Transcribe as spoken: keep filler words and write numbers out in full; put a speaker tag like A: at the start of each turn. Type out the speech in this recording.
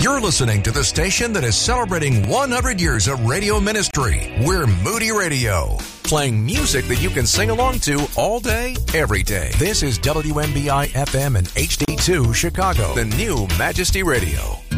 A: You're listening to the station that is celebrating one hundred years of radio ministry. We're Moody Radio, playing music that you can sing along to all day, every day. This is W M B I F M and H D two Chicago, the new Majesty Radio.